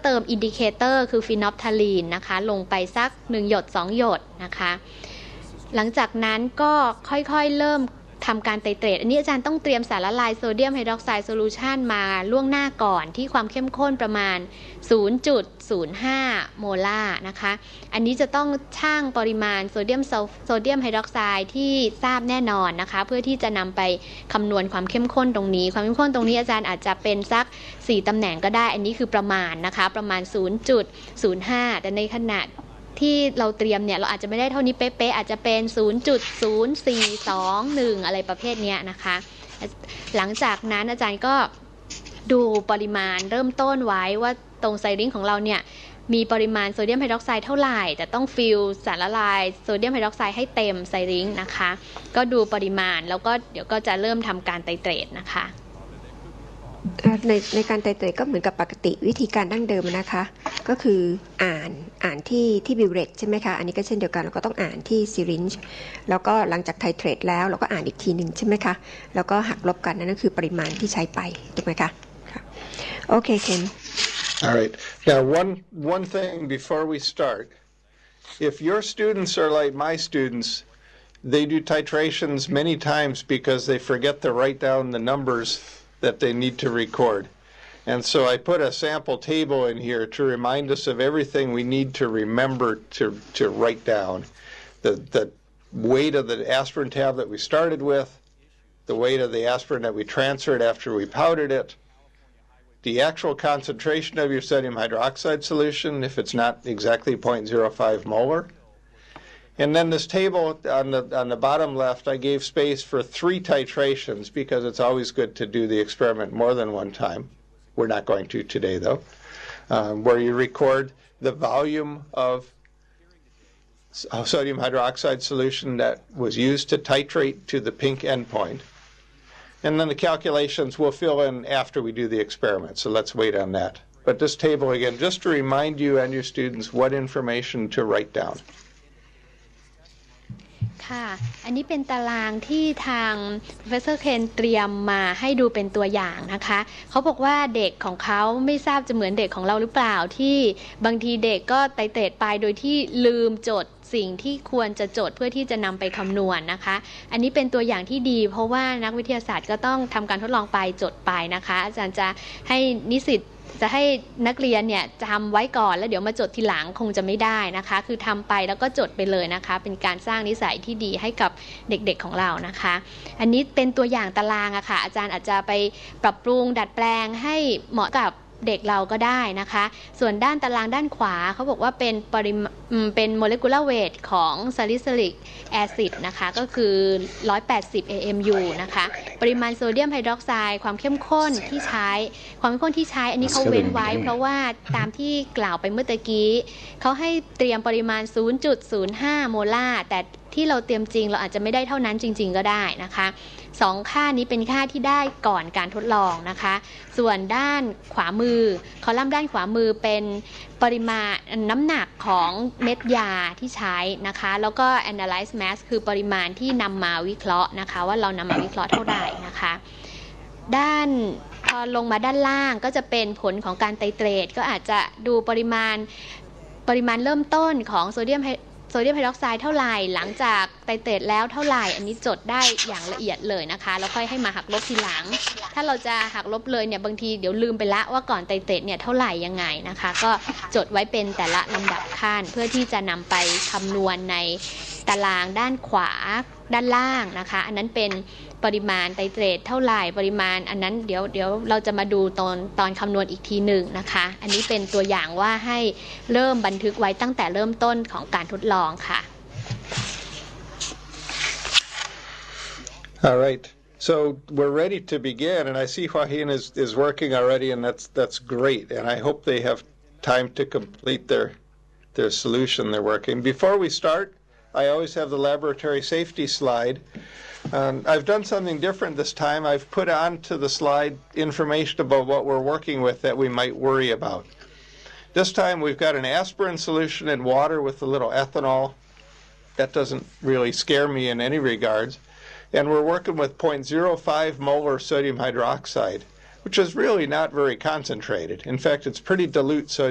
เติมอินดิเคเตอร์คือฟีนอลฟทาลีนนะคะลงไปสัก1หยด2หยดนะคะหลังจากนั้นก็ค่อยๆเริ่มทำการไตเตรตอันนี้อาจารย์ต้องเตรียมสารละลายโซเดียมไฮดรอกไซด์โซลูชันมาล่วงหน้าก่อนที่ความเข้มข้นประมาณ 0.05 โมลาร์นะคะอันนี้จะต้องชั่งปริมาณโซเดียมไฮดรอกไซด์ที่ทราบแน่นอนนะคะเพื่อที่จะนำไปคำนวณความเข้มข้นตรงนี้ความเข้มข้นตรงนี้อาจารย์อาจจะเป็นสัก4ตำแหน่งก็ได้อันนี้คือประมาณนะคะประมาณ 0.05 แต่ในขณะที่เราเตรียมเนี่ยเราอาจจะไม่ได้เท่านี้เป๊ะๆอาจจะเป็น 0.0421 อะไรประเภทนี้นะคะหลังจากนั้นอาจารย์ก็ดูปริมาณเริ่มต้นไว้ว่าตรงไซริงของเราเนี่ยมีปริมาณโซเดียมไฮดรอกไซด์เท่าไหร่แต่ต้องฟิลสารละลายโซเดียมไฮดรอกไซด์ให้เต็มไซริงนะคะก็ดูปริมาณแล้วก็เดี๋ยวก็จะเริ่มทำการไตเตรตนะคะในการไตเตรตก็เหมือนกับปกติวิธีการดั้งเดิมนะคะก็คืออ่านที่บิวเรตใช่ไหมคะอันนี้ก็เช่นเดียวกันเราก็ต้องอ่านที่ซิรินจ์แล้วก็หลังจากไตเตรตแล้วเราก็อ่านอีกทีหนึ่งใช่ไหมคะแล้วก็หักลบกันนั่นคือปริมาณที่ใช้ไปถูกไหมคะโอเคเคน All right. Now, one thing before we start, if your students are like my students, they do titrations many times because they forget to write down the numbers that they need to record. And so I put a sample table in here to remind us of everything we need to remember to write down. The weight of the aspirin tablet we started with, the weight of the aspirin that we transferred after we powdered it, the actual concentration of your sodium hydroxide solution, if it's not exactly 0.05 molar. And then this table on the bottom left, I gave space for 3 titrations because it's always good to do the experiment more than one time. We're not going to today, though, where you record the volume of sodium hydroxide solution that was used to titrate to the pink endpoint. And then the calculations we'll fill in after we do the experiment, so let's wait on that. But this table, again, just to remind you and your students what information to write down. ค่ะอันนี้เป็นตารางที่ทาง Professor Ken เตรียมมาให้ดูเป็นตัวอย่างนะคะเขาบอกว่าเด็กของเขาไม่ทราบจะเหมือนเด็กของเราหรือเปล่าที่บางทีเด็กก็ไตเตรตไปโดยที่ลืมจดสิ่งที่ควรจะจดเพื่อที่จะนำไปคำนวณนะคะอันนี้เป็นตัวอย่างที่ดีเพราะว่านักวิทยาศาสตร์ก็ต้องทำการทดลองไปจดไปนะคะอาจารย์จะให้นิสิตจะให้นักเรียนเนี่ยจำไว้ก่อนแล้วเดี๋ยวมาจดทีหลังคงจะไม่ได้นะคะคือทำไปแล้วก็จดไปเลยนะคะเป็นการสร้างนิสัยที่ดีให้กับเด็กๆของเรานะคะอันนี้เป็นตัวอย่างตารางอะค่ะอาจารย์อาจจะไปปรับปรุงดัดแปลงให้เหมาะกับเด็กเราก็ได้นะคะส่วนด้านตารางด้านขวาเขาบอกว่าเป็นโมเลกุลาร์เวทของซาลิซิลิกแอซิดนะคะก็คือ180 AMU นะคะปริมาณโซเดียมไฮดรอกไซด์ความเข้มข้นที่ใช้อันนี้เขาเว้นไว้เพราะว่าตามที่กล่าวไปเมื่อตะกี้เขาให้เตรียมปริมาณ 0.05 โมลาร์แต่ที่เราเตรียมจริงเราอาจจะไม่ได้เท่านั้นจริงๆก็ได้นะคะ2ค่านี้เป็นค่าที่ได้ก่อนการทดลองนะคะส่วนด้านขวามือคอลัมน์ด้านขวามือเป็นปริมาณน้ำหนักของเม็ดยาที่ใช้นะคะแล้วก็ analyze mass คือปริมาณที่นำมาวิเคราะห์นะคะว่าเรานำมาวิเคราะห์เท่าไหร่นะคะพอลงมาด้านล่างก็จะเป็นผลของการไตเตรตก็อาจจะดูปริมาณเริ่มต้นของโซเดียมไฮดรอกไซด์เท่าไหร่หลังจากไตเตรตแล้วเท่าไหร่อันนี้จดได้อย่างละเอียดเลยนะคะแล้วค่อยให้มาหักลบทีหลังถ้าเราจะหักลบเลยเนี่ยบางทีเดี๋ยวลืมไปละว่าก่อนไตเตรตเนี่ยเท่าไหร่ยังไงนะคะก็จดไว้เป็นแต่ละลำดับขั้นเพื่อที่จะนำไปคำนวณในตารางด้านขวาด้านล่างนะคะอันนั้นเป็นปริมาณไตเตรตเท่าไหร่ปริมาณอันนั้นเดี๋ยวเราจะมาดูตอนคำนวณอีกทีหนึ่งนะคะอันนี้เป็นตัวอย่างว่าให้เริ่มบันทึกไว้ตั้งแต่เริ่มต้นของการทดลองค่ะ All right. So we're ready to begin, and I see Joaquin is working already, and that's great. And I hope they have time to complete their solution they're working. Before we start, I always have the laboratory safety slide. I've done something different this time. I've put onto the slide information about what we're working with that we might worry about. This time we've got an aspirin solution in water with a little ethanol. That doesn't really scare me in any regards. And we're working with 0.05 molar sodium hydroxide, which is really not very concentrated. In fact, it's pretty dilute sodium